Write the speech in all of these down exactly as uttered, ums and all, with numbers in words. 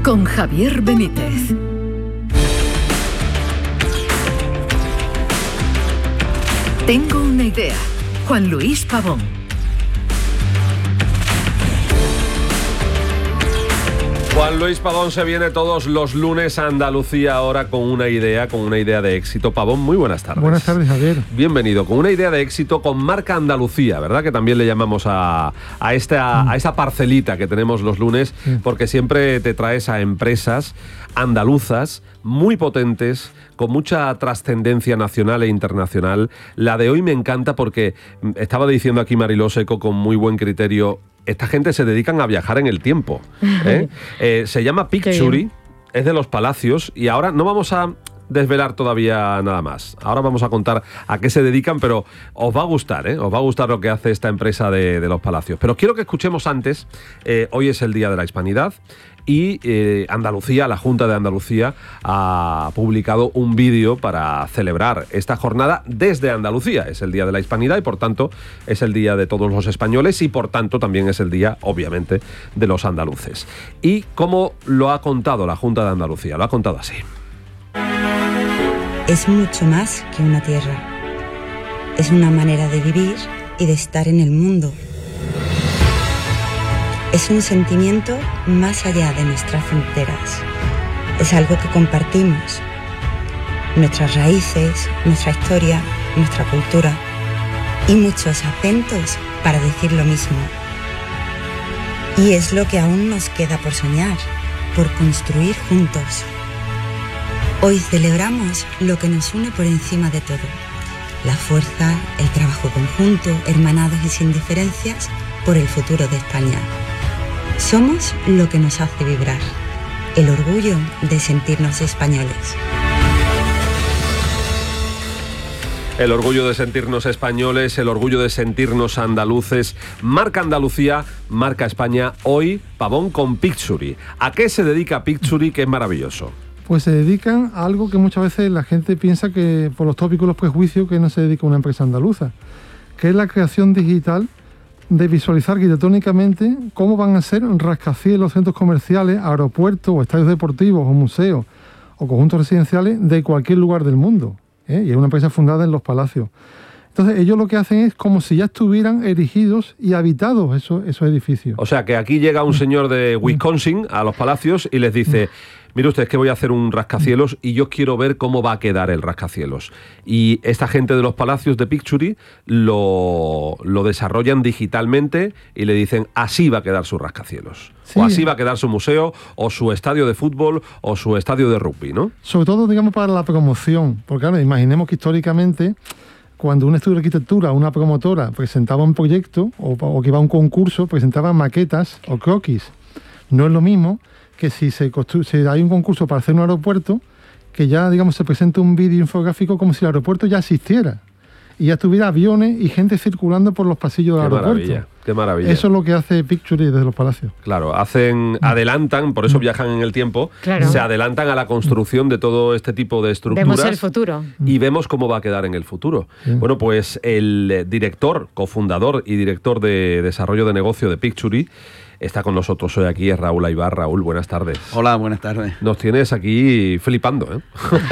con Javier Benítez. Tengo una idea. Juan Luis Pavón. Juan Luis Pavón se viene todos los lunes a Andalucía ahora con una idea, con una idea de éxito. Pavón, muy buenas tardes. Buenas tardes, Javier. Bienvenido, con una idea de éxito con marca Andalucía, ¿verdad? Que también le llamamos a, a, esta, a esta parcelita que tenemos los lunes, sí. Porque siempre te traes a empresas andaluzas muy potentes, con mucha trascendencia nacional e internacional. La de hoy me encanta porque estaba diciendo aquí Mariló Seco con muy buen criterio. Esta gente se dedican a viajar en el tiempo. ¿eh? eh, se llama Picturi, es de Los Palacios, y ahora no vamos a desvelar todavía nada más. Ahora vamos a contar a qué se dedican, pero os va a gustar, ¿eh? Os va a gustar lo que hace esta empresa de, de Los Palacios. Pero quiero que escuchemos antes, eh, hoy es el Día de la Hispanidad, y eh, Andalucía, la Junta de Andalucía, ha publicado un vídeo para celebrar esta jornada desde Andalucía. Es el Día de la Hispanidad y por tanto es el Día de todos los españoles y por tanto también es el Día, obviamente, de los andaluces. ¿Y cómo lo ha contado la Junta de Andalucía? Lo ha contado así. Es mucho más que una tierra. Es una manera de vivir y de estar en el mundo. Es un sentimiento más allá de nuestras fronteras. Es algo que compartimos. Nuestras raíces, nuestra historia, nuestra cultura y muchos acentos para decir lo mismo. Y es lo que aún nos queda por soñar, por construir juntos. Hoy celebramos lo que nos une por encima de todo. La fuerza, el trabajo conjunto, hermanados y sin diferencias por el futuro de España. Somos lo que nos hace vibrar, el orgullo de sentirnos españoles. El orgullo de sentirnos españoles, el orgullo de sentirnos andaluces. Marca Andalucía, marca España. Hoy, Pavón con Picturi. ¿A qué se dedica Picturi, que es maravilloso? Pues se dedican a algo que muchas veces la gente piensa que, por los tópicos y los prejuicios, que no se dedica a una empresa andaluza, que es la creación digital de visualizar arquitectónicamente cómo van a ser rascacielos, centros comerciales, aeropuertos o estadios deportivos o museos o conjuntos residenciales de cualquier lugar del mundo, ¿eh? Y es una empresa fundada en Los Palacios. Entonces ellos lo que hacen es como si ya estuvieran erigidos y habitados esos, esos edificios. O sea que aquí llega un señor de Wisconsin a Los Palacios y les dice: mire usted, es que voy a hacer un rascacielos y yo quiero ver cómo va a quedar el rascacielos. Y esta gente de Los Palacios de Picturi lo, lo desarrollan digitalmente y le dicen: así va a quedar su rascacielos. Sí. O así va a quedar su museo, o su estadio de fútbol, o su estadio de rugby, ¿no? Sobre todo, digamos, para la promoción. Porque claro, imaginemos que históricamente, cuando un estudio de arquitectura, una promotora, presentaba un proyecto o, o que iba a un concurso, presentaba maquetas o croquis. No es lo mismo que si se construye, si hay un concurso para hacer un aeropuerto, que ya, digamos, se presenta un vídeo infográfico como si el aeropuerto ya existiera y ya tuviera aviones y gente circulando por los pasillos del aeropuerto. Maravilla, qué maravilla. Eso es lo que hace Picturi desde Los Palacios. Claro, hacen, adelantan, por eso viajan en el tiempo, claro. Se adelantan a la construcción de todo este tipo de estructuras. Vemos el futuro. Y vemos cómo va a quedar en el futuro. Sí. Bueno, pues el director, cofundador y director de desarrollo de negocio de Picturi está con nosotros hoy aquí, es Raúl Aybar. Raúl, buenas tardes. Hola, buenas tardes. Nos tienes aquí flipando, ¿eh?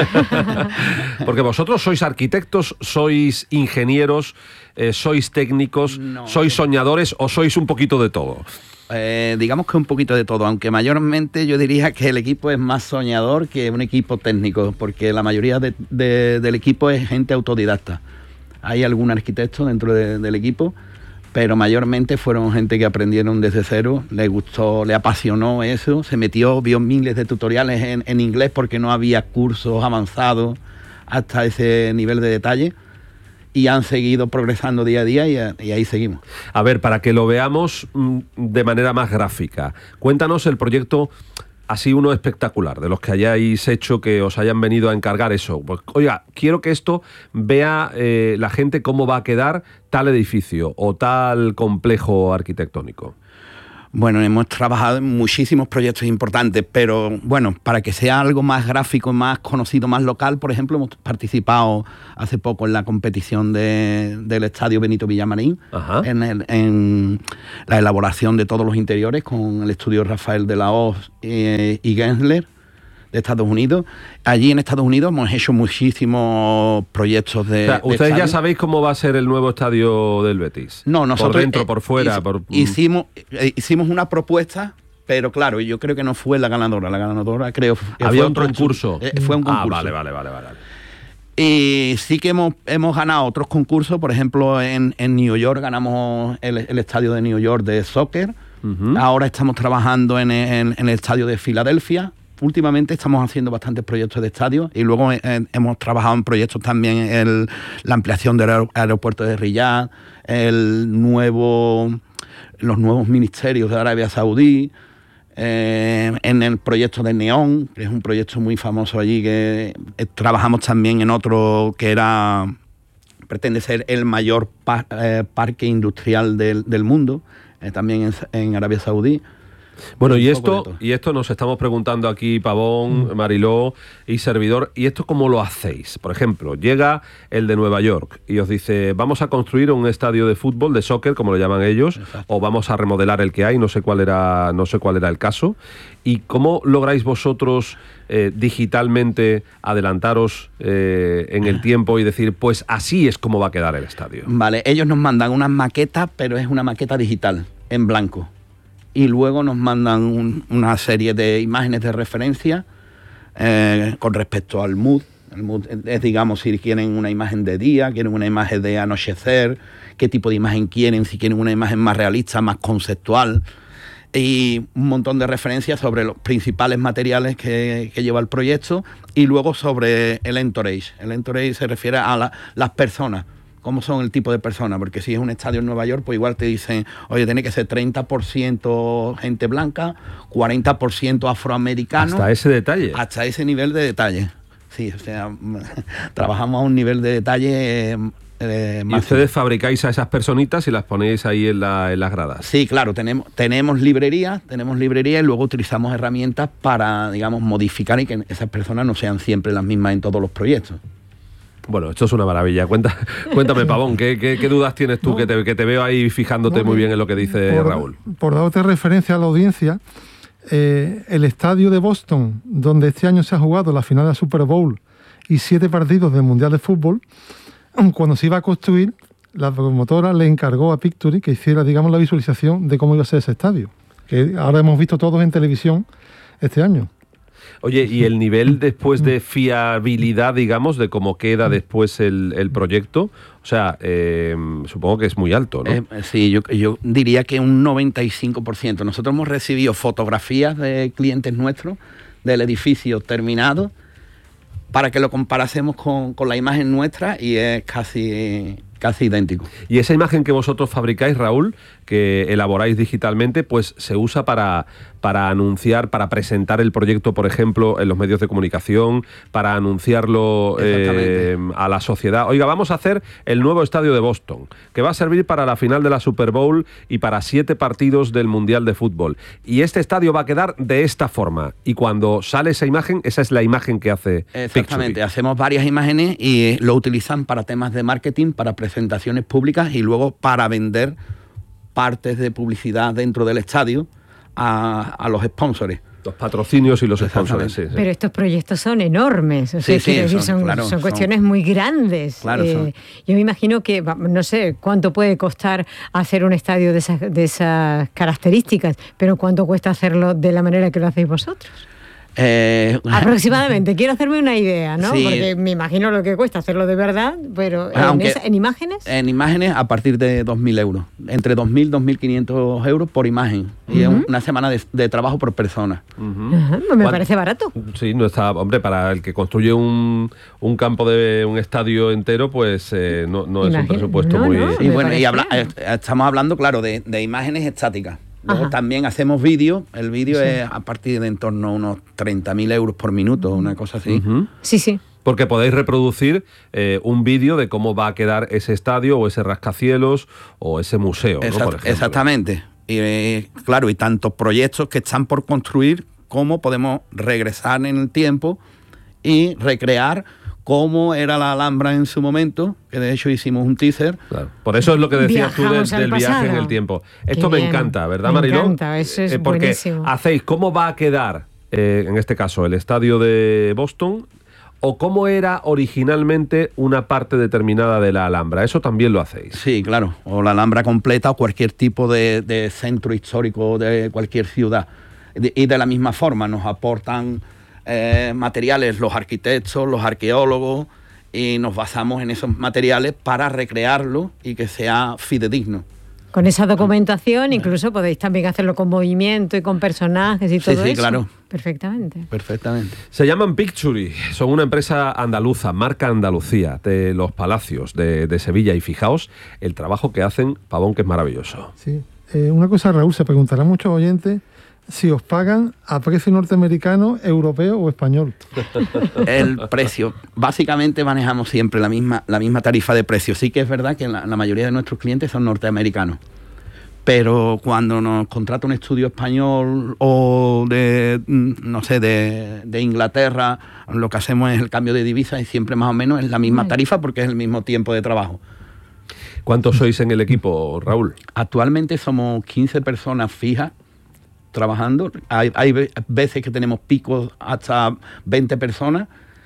Porque vosotros sois arquitectos, sois ingenieros, eh, sois técnicos, no, sois soñadores o sois un poquito de todo. Eh, digamos que un poquito de todo, aunque mayormente yo diría que el equipo es más soñador que un equipo técnico, porque la mayoría de, de, del equipo es gente autodidacta. Hay algún arquitecto dentro de, del equipo, pero mayormente fueron gente que aprendieron desde cero, le gustó, le apasionó eso, se metió, vio miles de tutoriales en, en inglés porque no había cursos avanzados hasta ese nivel de detalle y han seguido progresando día a día y, y ahí seguimos. A ver, para que lo veamos de manera más gráfica, cuéntanos el proyecto, así uno espectacular, de los que hayáis hecho, que os hayan venido a encargar eso. Pues, oiga, quiero que esto vea eh, la gente cómo va a quedar tal edificio o tal complejo arquitectónico. Bueno, hemos trabajado en muchísimos proyectos importantes, pero bueno, para que sea algo más gráfico, más conocido, más local, por ejemplo, hemos participado hace poco en la competición de, del Estadio Benito Villamarín, en, el, en la elaboración de todos los interiores con el estudio Rafael de la Hoz y, y Gensler de Estados Unidos. Allí en Estados Unidos hemos hecho muchísimos proyectos de... O sea, de ¿ustedes estadio. ya sabéis cómo va a ser el nuevo estadio del Betis? No, nosotros... Por dentro, eh, por fuera, hizo, por... Hicimos, eh, hicimos una propuesta, pero claro, yo creo que no fue la ganadora. La ganadora creo que Había fue un otro concurso. Eh, fue un concurso. Ah, vale, vale, vale, vale. Y sí que hemos, hemos ganado otros concursos, por ejemplo, en, en New York ganamos el, el estadio de New York de soccer. Uh-huh. Ahora estamos trabajando en, en, en el estadio de Filadelfia. Últimamente estamos haciendo bastantes proyectos de estadio y luego eh, hemos trabajado en proyectos también en la ampliación del aer- aeropuerto de Riyadh, el nuevo, los nuevos ministerios de Arabia Saudí, eh, en el proyecto de Neón, que es un proyecto muy famoso allí, que eh, trabajamos también en otro que era pretende ser el mayor par, eh, parque industrial del, del mundo, eh, también en, en Arabia Saudí. Bueno, y esto, y esto nos estamos preguntando aquí, Pavón, Mariló y servidor, ¿y esto cómo lo hacéis? Por ejemplo, llega el de Nueva York y os dice, vamos a construir un estadio de fútbol, de soccer, como lo llaman ellos, exacto, o vamos a remodelar el que hay, no sé cuál era, no sé cuál era el caso. ¿Y cómo lográis vosotros eh, digitalmente adelantaros eh, en el tiempo y decir, pues así es como va a quedar el estadio? Vale, ellos nos mandan unas maquetas, pero es una maqueta digital, en blanco. Y luego nos mandan un, una serie de imágenes de referencia eh, con respecto al mood. El mood es, digamos, si quieren una imagen de día, quieren una imagen de anochecer, qué tipo de imagen quieren, si quieren una imagen más realista, más conceptual, y un montón de referencias sobre los principales materiales que, que lleva el proyecto, y luego sobre el entourage. El entourage se refiere a la, las personas. ¿Cómo son el tipo de personas? Porque si es un estadio en Nueva York, pues igual te dicen, oye, tiene que ser treinta por ciento gente blanca, cuarenta por ciento afroamericano. Hasta ese detalle. Hasta ese nivel de detalle. Sí, o sea, trabajamos a un nivel de detalle eh, ¿Y ustedes fabricáis a esas personitas y las ponéis ahí en, la, en las gradas? Sí, claro, tenemos, tenemos librerías, tenemos librerías y luego utilizamos herramientas para, digamos, modificar y que esas personas no sean siempre las mismas en todos los proyectos. Bueno, esto es una maravilla. Cuenta, cuéntame, Pavón, ¿qué, qué, qué dudas tienes tú? No, que, te, que te veo ahí fijándote no, muy bien en lo que dice por, Raúl. Por darte referencia a la audiencia, eh, el estadio de Boston, donde este año se ha jugado la final de la Super Bowl y siete partidos del Mundial de Fútbol, cuando se iba a construir, la promotora le encargó a Pictory que hiciera, digamos, la visualización de cómo iba a ser ese estadio, que ahora hemos visto todos en televisión este año. Oye, ¿y el nivel después de fiabilidad, digamos, de cómo queda después el, el proyecto? O sea, eh, supongo que es muy alto, ¿no? Eh, sí, yo, yo diría que un noventa y cinco por ciento. Nosotros hemos recibido fotografías de clientes nuestros del edificio terminado para que lo comparásemos con, con la imagen nuestra y es casi... casi idéntico. Y esa imagen que vosotros fabricáis, Raúl, que elaboráis digitalmente, pues se usa para, para anunciar, para presentar el proyecto, por ejemplo, en los medios de comunicación, para anunciarlo eh, a la sociedad. Oiga, vamos a hacer el nuevo estadio de Boston, que va a servir para la final de la Super Bowl y para siete partidos del Mundial de Fútbol. Y este estadio va a quedar de esta forma. Y cuando sale esa imagen, esa es la imagen que hace Exactamente. Pictory. Hacemos varias imágenes y lo utilizan para temas de marketing, para presentaciones públicas y luego para vender partes de publicidad dentro del estadio a, a los sponsors. Los patrocinios y los sponsors, sí, sí. Pero estos proyectos son enormes, o sea, sí, sí, decir, son, son, claro, son cuestiones son, muy grandes. Claro, eh, son. Yo me imagino que, no sé cuánto puede costar hacer un estadio de esas, de esas características, pero cuánto cuesta hacerlo de la manera que lo hacéis vosotros. Eh, Aproximadamente, quiero hacerme una idea, ¿no? Sí. Porque me imagino lo que cuesta hacerlo de verdad, pero Aunque, en, esa, ¿en imágenes? En imágenes a partir de dos mil euros, entre dos mil y dos mil quinientos euros por imagen. Uh-huh. Y es una semana de, de trabajo por persona. Uh-huh. Uh-huh. Me parece barato. Sí, no está, hombre, para el que construye un, un campo de un estadio entero, pues eh, no, no es un presupuesto no, muy... No, sí, bueno, y habla, estamos hablando, claro, de, de imágenes estáticas. Luego Ajá. también hacemos vídeo. El vídeo sí. es a partir de en torno a unos treinta mil euros por minuto, una cosa así. Uh-huh. Sí, sí. Porque podéis reproducir eh, un vídeo de cómo va a quedar ese estadio o ese rascacielos o ese museo, Exact- ¿no? Por ejemplo. Exactamente. eh, claro, y tantos proyectos que están por construir, cómo podemos regresar en el tiempo y recrear cómo era la Alhambra en su momento, que de hecho hicimos un teaser. Claro. Por eso es lo que decías tú Viajamos de, al del viaje pasado. en el tiempo. Esto Qué me bien. encanta, ¿verdad, Me Mariló? encanta, eso es porque buenísimo. hacéis, ¿cómo va a quedar, eh, en este caso, el estadio de Boston? ¿O cómo era originalmente una parte determinada de la Alhambra? Eso también lo hacéis. Sí, claro, o la Alhambra completa o cualquier tipo de, de centro histórico de cualquier ciudad. De- y de la misma forma nos aportan eh, materiales los arquitectos, los arqueólogos, y nos basamos en esos materiales para recrearlo y que sea fidedigno. Con esa documentación incluso podéis también hacerlo con movimiento y con personajes y Sí, todo sí, eso. claro. Perfectamente. Perfectamente. Se llaman Picturi, son una empresa andaluza, marca Andalucía, de los Palacios de, de Sevilla. Y fijaos el trabajo que hacen, Pavón, que es maravilloso. Sí. Eh, una cosa, Raúl, se preguntarán muchos oyentes si os pagan a precio norteamericano, europeo o español. El precio, básicamente manejamos siempre la misma, la misma tarifa de precio. Sí que es verdad que la, la mayoría de nuestros clientes son norteamericanos, pero cuando nos contrata un estudio español o de, no sé, de, de Inglaterra, lo que hacemos es el cambio de divisa y siempre más o menos es la misma tarifa porque es el mismo tiempo de trabajo. ¿Cuántos sois en el equipo, Raúl? Actualmente somos quince personas fijas trabajando. Hay, hay ve- veces que tenemos picos hasta veinte personas,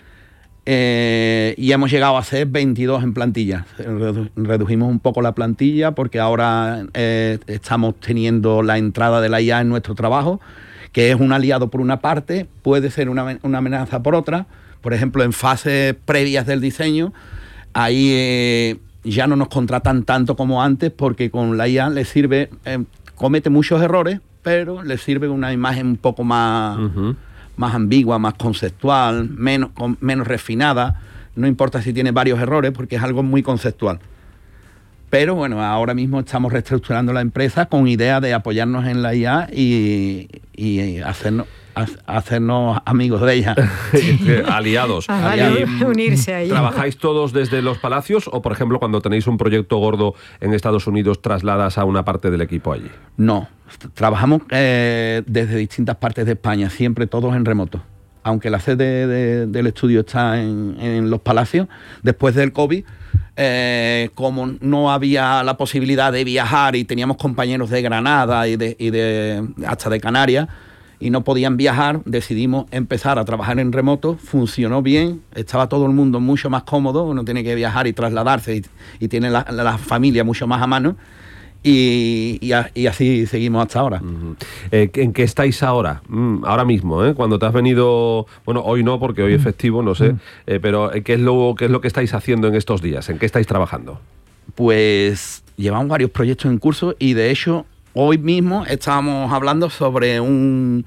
eh, y hemos llegado a ser veintidós en plantilla. Redu- redujimos un poco la plantilla porque ahora eh, estamos teniendo la entrada de la I A en nuestro trabajo, que es un aliado por una parte, puede ser una, amen- una amenaza por otra. Por ejemplo, en fases previas del diseño, ahí eh, ya no nos contratan tanto como antes porque con la I A les sirve, eh, comete muchos errores, pero les sirve una imagen un poco más, Ujú. más ambigua, más conceptual, menos, con- menos refinada. No importa si tiene varios errores porque es algo muy conceptual. Pero bueno, ahora mismo estamos reestructurando la empresa con idea de apoyarnos en la I A y, y hacernos, ha- hacernos amigos de ella. Aliados. Ah, vale, Y, unirse ahí. ¿trabajáis todos desde los Palacios o, por ejemplo, cuando tenéis un proyecto gordo en Estados Unidos, trasladas a una parte del equipo allí? No, trabajamos eh, desde distintas partes de España, siempre todos en remoto. Aunque la sede de- del estudio está en, en Los Palacios, después del COVID, eh, como no había la posibilidad de viajar y teníamos compañeros de Granada y de, y de hasta de Canarias, y no podían viajar, decidimos empezar a trabajar en remoto. Funcionó bien, estaba todo el mundo mucho más cómodo, uno tiene que viajar y trasladarse y, y tiene la, la familia mucho más a mano, y, y, a- y así seguimos hasta ahora. Ujú. Eh, ¿En qué estáis ahora? Mm, ahora mismo, ¿eh? Cuando te has venido... Bueno, hoy no, porque hoy es festivo, no sé. eh, pero eh, ¿qué es, lo, ¿qué es lo que estáis haciendo en estos días? ¿En qué estáis trabajando? Pues llevamos varios proyectos en curso y de hecho hoy mismo estábamos hablando sobre un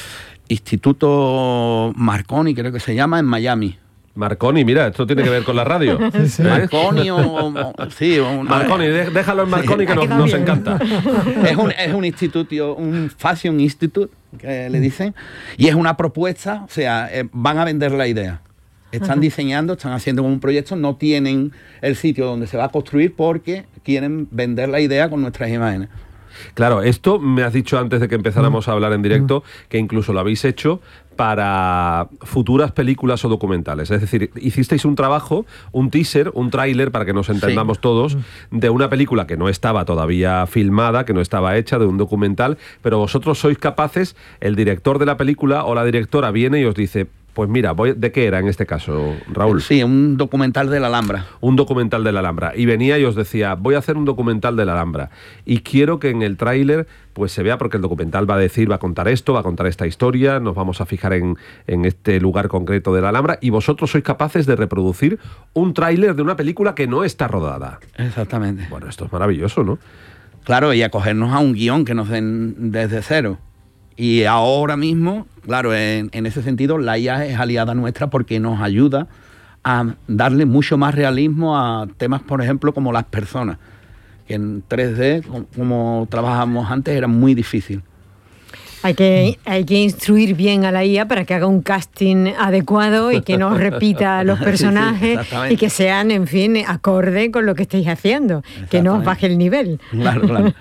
instituto Marconi, creo que se llama, en Miami. Marconi, mira, esto tiene que ver con la radio. Sí. ¿Eh? Marconi o, o- sí, un- Marconi, dé- déjalo en Marconi que Ha nos, quedado nos bien. encanta. es un, es un instituto, un Fashion Institute, que le dicen, y es una propuesta, o sea, eh, van a vender la idea. Están diseñando, están haciendo un proyecto, no tienen el sitio donde se va a construir porque quieren vender la idea con nuestras imágenes. Claro, esto me has dicho antes de que empezáramos a hablar en directo, que incluso lo habéis hecho para futuras películas o documentales. Es decir, hicisteis un trabajo, un teaser, un tráiler, para que nos entendamos Sí. todos, de una película que no estaba todavía filmada, que no estaba hecha, de un documental, pero vosotros sois capaces, el director de la película o la directora viene y os dice, pues mira, voy, ¿de qué era en este caso, Raúl? Sí, un documental de la Alhambra. Un documental de la Alhambra. Y venía y os decía, voy a hacer un documental de la Alhambra. Y quiero que en el tráiler pues se vea, porque el documental va a decir, va a contar esto, va a contar esta historia, nos vamos a fijar en, en este lugar concreto de la Alhambra, y vosotros sois capaces de reproducir un tráiler de una película que no está rodada. Exactamente. Bueno, esto es maravilloso, ¿no? Claro, y acogernos a un guión que nos den desde cero. Y ahora mismo, claro, en, en ese sentido, la I A es aliada nuestra porque nos ayuda a darle mucho más realismo a temas, por ejemplo, como las personas, que en tres D, como, como trabajábamos antes, era muy difícil. Hay que, hay que instruir bien a la I A para que haga un casting adecuado y que no repita los Sí, sí, personajes exactamente. y que sean, en fin, acorde con lo que estéis haciendo, que no os Exactamente. baje el nivel. Claro, claro.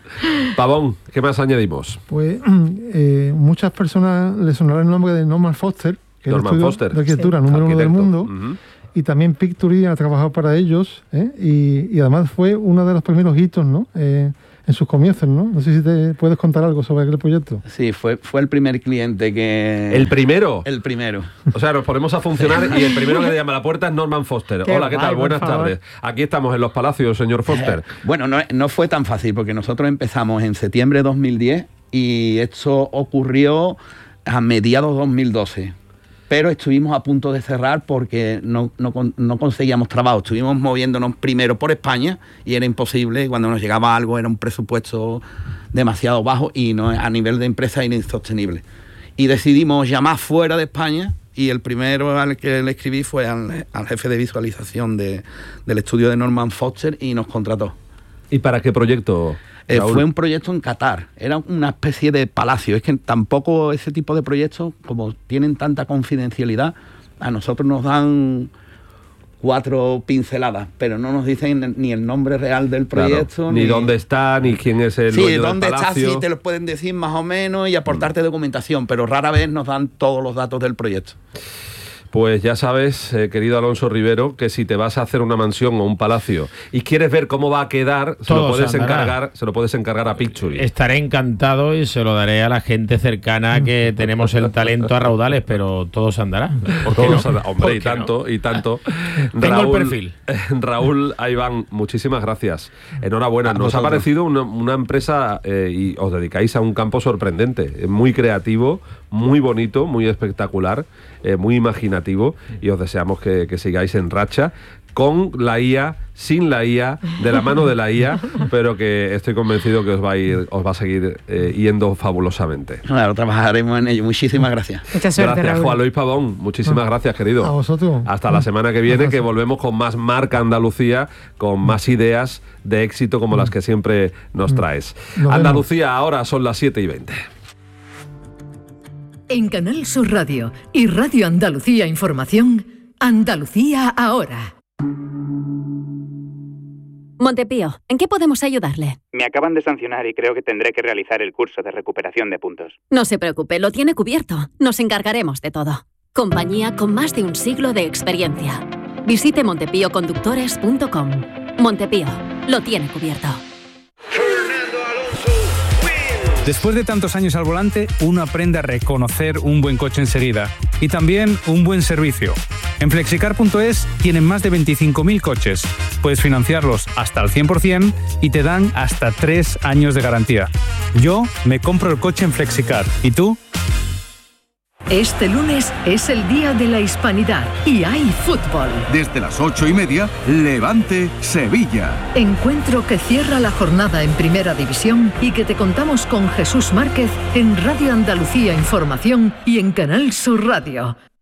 Pavón, ¿qué más añadimos? Pues eh, muchas personas les sonará el nombre de Norman Foster, que Norman es el estudio Foster. de arquitectura Sí. número uno del Arquitecto. mundo. Uh-huh. Y también Pictory ha trabajado para ellos, ¿eh? y, y además fue uno de los primeros hitos, ¿no? Eh, en sus comienzos, ¿no? No sé si te puedes contar algo sobre aquel proyecto. Sí, fue, fue el primer cliente que... ¿El primero? El primero. O sea, nos ponemos a funcionar y el primero que le llama a la puerta es Norman Foster. Qué Hola, ¿qué tal? guay, Buenas por favor. tardes. Aquí estamos en Los Palacios, señor Foster. Bueno, no, no fue tan fácil porque nosotros empezamos en septiembre de dos mil diez y esto ocurrió a mediados de dos mil doce. Pero estuvimos a punto de cerrar porque no, no, no conseguíamos trabajo. Estuvimos moviéndonos primero por España y era imposible. Cuando nos llegaba algo era un presupuesto demasiado bajo y no, a nivel de empresa era insostenible. Y decidimos llamar fuera de España y el primero al que le escribí fue al, al jefe de visualización de, del estudio de Norman Foster y nos contrató. ¿Y para qué proyecto? Eh, fue un proyecto en Qatar, era una especie de palacio. Es que tampoco ese tipo de proyectos, como tienen tanta confidencialidad, a nosotros nos dan cuatro pinceladas, pero no nos dicen ni el nombre real del proyecto. Claro, ni, ni dónde está, ni quién es el sí, dueño dónde del está, palacio. sí, te lo pueden decir más o menos y aportarte mm. documentación, pero rara vez nos dan todos los datos del proyecto. Pues ya sabes, eh, querido Alonso Rivero, que si te vas a hacer una mansión o un palacio y quieres ver cómo va a quedar, se lo, puedes encargar, se lo puedes encargar a Pictory. Estaré encantado y se lo daré a la gente cercana que tenemos el talento a raudales, pero todo se andará. ¿Por qué Todos no? anda- Hombre, y ¿Por qué tanto, no? y tanto. Tengo el perfil. Raúl Aiván, muchísimas gracias. Enhorabuena. A Nos vosotros. ha parecido una, una empresa eh, y os dedicáis a un campo sorprendente, eh, muy creativo, muy bonito, muy espectacular, eh, muy imaginativo, y os deseamos que, que sigáis en racha con la I A, sin la I A, de la mano de la I A, pero que estoy convencido que os va a ir, os va a seguir eh, yendo fabulosamente. Claro, trabajaremos en ello. Muchísimas gracias. Mucha suerte, Gracias, Raúl. Juan Luis Pavón. Muchísimas gracias, querido. A vosotros. Hasta la semana que viene, que volvemos con más Marca Andalucía, con más ideas de éxito como las que siempre nos traes. vemos. Andalucía, ahora son las siete y veinte. En Canal Sur Radio y Radio Andalucía Información, Andalucía ahora. Montepío, ¿en qué podemos ayudarle? Me acaban de sancionar y creo que tendré que realizar el curso de recuperación de puntos. No se preocupe, lo tiene cubierto. Nos encargaremos de todo. Compañía con más de un siglo de experiencia. Visite montepío conductores punto com. Montepío, lo tiene cubierto. Después de tantos años al volante, uno aprende a reconocer un buen coche enseguida y también un buen servicio. En flexicar punto es tienen más de veinticinco mil coches. Puedes financiarlos hasta al cien por ciento y te dan hasta tres años de garantía. Yo me compro el coche en Flexicar. ¿Y tú? Este lunes es el Día de la Hispanidad y hay fútbol. Desde las ocho y media, Levante, Sevilla. Encuentro que cierra la jornada en Primera División y que te contamos con Jesús Márquez en Radio Andalucía Información y en Canal Sur Radio.